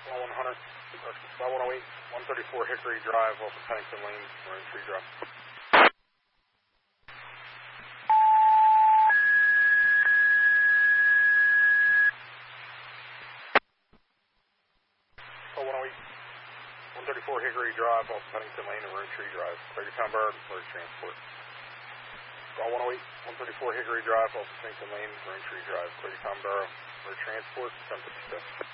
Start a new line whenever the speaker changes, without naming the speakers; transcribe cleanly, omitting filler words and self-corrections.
Well, 100, Spot 108, 134 Hickory Drive, off of Pennington Lane, Marine Tree Drive. Spot 108, 134 Hickory Drive, off of Pennington Lane, Marine Tree Drive. Clear your town bar, clear transport. Spot 108, 134 Hickory Drive, off of Pennington Lane, Marine Tree Drive. Clear your town bar, clear transport, 1056.